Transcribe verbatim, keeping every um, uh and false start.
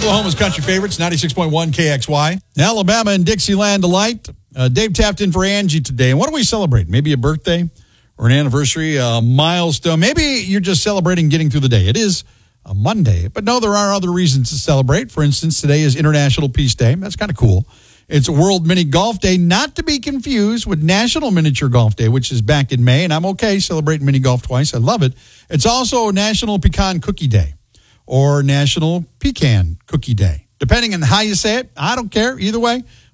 Oklahoma's country favorites, ninety-six point one K X Y. Alabama and Dixieland delight. Uh, Dave tapped in for Angie today. And what do we celebrate? Maybe a birthday or an anniversary, a milestone. Maybe you're just celebrating getting through the day. It is a Monday, but no, there are other reasons to celebrate. For instance, today is International Peace Day. That's kind of cool. It's World Mini Golf Day, not to be confused with National Miniature Golf Day, which is back in May, and I'm okay celebrating mini golf twice. I love it. It's also National Pecan Cookie Day or National Pecan Cookie Day. Depending on how you say it, I don't care. Either way,